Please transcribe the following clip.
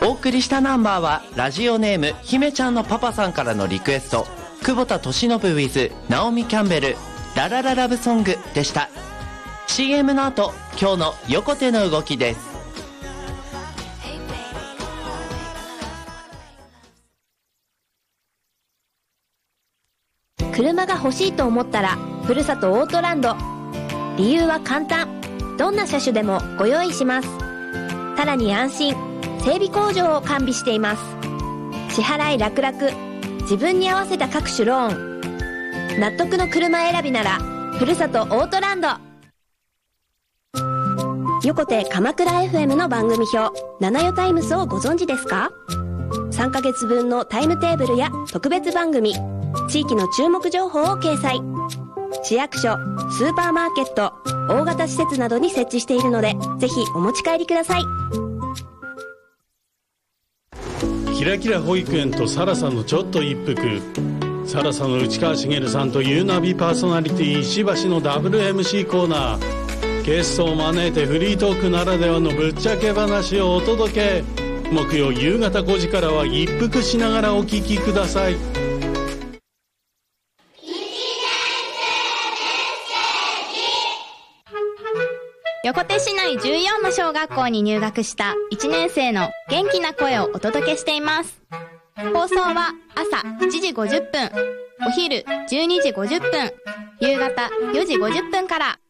お送りしたナンバーはラジオネーム姫ちゃんのパパさんからのリクエスト、久保田利伸 with ナオミ・キャンベルララララブソングでした。 CM の後、今日の横手の動きです。 車が欲しいと思ったらふるさとオートランド。理由は簡単、どんな車種でもご用意します。さらに安心、整備工場を完備しています。支払い楽々、自分に合わせた各種ローン、納得の車選びならふるさとオートランド。横手鎌倉 FM の番組表、七代タイムスをご存知ですか？3ヶ月分のタイムテーブルや特別番組、地域の注目情報を掲載。市役所、スーパーマーケット、大型施設などに設置しているので、ぜひお持ち帰りください。 キラキラ保育園とサラさんのちょっと一服。サラさんの内川茂さんとユーナビパーソナリティ石橋の WMC コーナー。ゲストを招いてフリートークならではのぶっちゃけ話をお届け。木曜夕方5時からは一服しながらお聞きください。 横手市内14の小学校に入学した1年生の元気な声をお届けしています。放送は朝7時50分、お昼12時50分、夕方4時50分から。